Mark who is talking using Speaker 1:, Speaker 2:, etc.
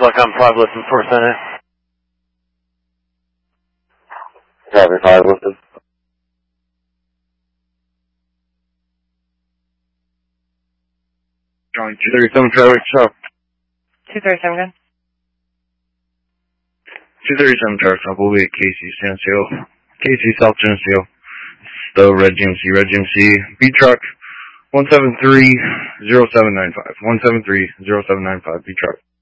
Speaker 1: like I'm 5 listed for Senate.
Speaker 2: Copy, 5 listed.
Speaker 3: Drawing 237 traffic stop.
Speaker 4: 237 gun.
Speaker 3: 237 traffic stop will be at Casey Geneseo. Casey South Geneseo. The Red GMC. B truck 1730795. 1730795 B truck.